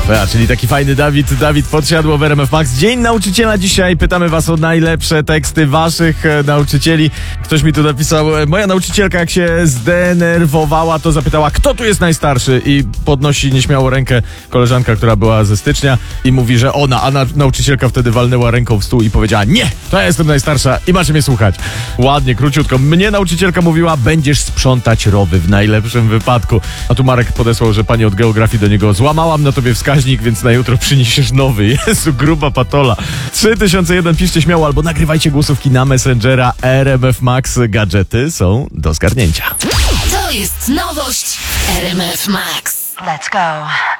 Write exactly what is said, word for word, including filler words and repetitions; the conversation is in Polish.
Ja, czyli taki fajny Dawid, Dawid Podsiadło w R M F Max. Dzień nauczyciela dzisiaj. Pytamy was o najlepsze teksty waszych e, nauczycieli. Ktoś mi tu napisał, e, moja nauczycielka jak się zdenerwowała, to zapytała, kto tu jest najstarszy? I podnosi nieśmiało rękę koleżanka, która była ze stycznia i mówi, że ona, a na, nauczycielka wtedy walnęła ręką w stół i powiedziała, nie, to ja jestem najstarsza i macie mnie słuchać. Ładnie, króciutko. Mnie nauczycielka mówiła, będziesz sprzątać rowy w najlepszym wypadku. A tu Marek podesłał, że pani od geografii do niego, złamałam na tobie wskaźnik, więc na jutro przyniesiesz nowy. Jezu, gruba patola. trzy tysiące jeden, piszcie śmiało albo nagrywajcie głosówki na Messengera. R M F Max, gadżety są do zgarnięcia. To jest nowość w R M F Max. Let's go.